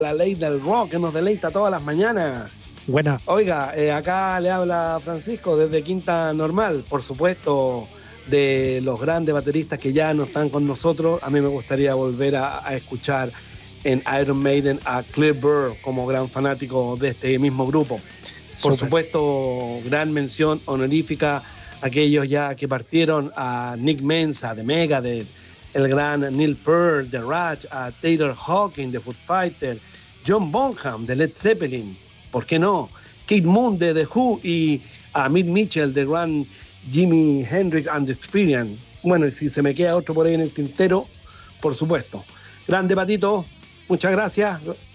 La ley del rock que nos deleita todas las mañanas. Buena. Oiga, acá le habla Francisco desde Quinta Normal, por supuesto, de los grandes bateristas que ya no están con nosotros. A mí me gustaría volver a escuchar en Iron Maiden a Cliff Burr como gran fanático de este mismo grupo. Por supuesto, gran mención honorífica a aquellos ya que partieron, a Nick Menza de Megadeth, el gran Neil Peart de Rush, a Taylor Hawkins de Foo Fighters, John Bonham de Led Zeppelin, ¿por qué no? Keith Moon de The Who y a Mitch Mitchell de gran Jimi Hendrix and the Experience. Bueno, y si se me queda otro por ahí en el tintero, por supuesto. Grande Patito, muchas gracias.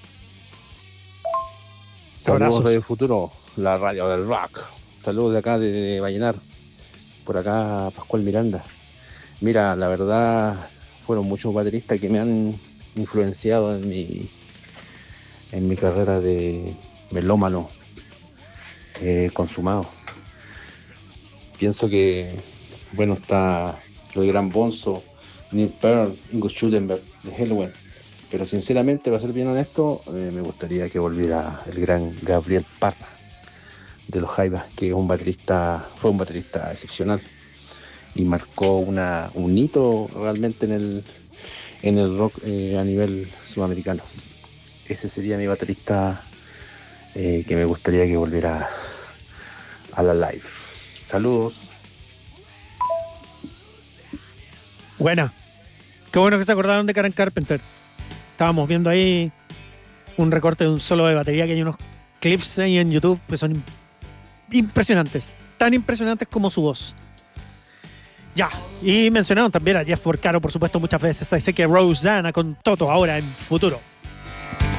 Saludos del futuro, la radio del rock. Saludos de acá de Vallenar. Por acá Pascual Miranda. Mira, la verdad fueron muchos bateristas que me han influenciado en mi carrera de melómano consumado. Pienso que, bueno, está el gran Bonzo, Neil Peart, Ingo Schultenberg de Helloween, pero sinceramente, para ser bien honesto, me gustaría que volviera el gran Gabriel Parra de los Jaivas, que fue un baterista excepcional y marcó un hito realmente en el rock a nivel sudamericano. Ese sería mi baterista que me gustaría que volviera a la live. Saludos. Buena. Qué bueno que se acordaron de Karen Carpenter. Estábamos viendo ahí un recorte de un solo de batería, que hay unos clips ahí en YouTube que son impresionantes. Tan impresionantes como su voz. Ya. Y mencionaron también a Jeff Porcaro, por supuesto, muchas veces. Así que Rosanna con Toto ahora en Futuro.